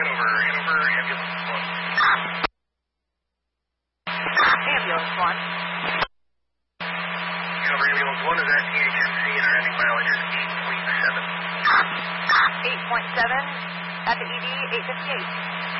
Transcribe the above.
Hanover Ambulance 1. Ambulance 1. Hanover Ambulance 1 is at THMC and our ending mileage is 8.7. 8.7 at the ED 858.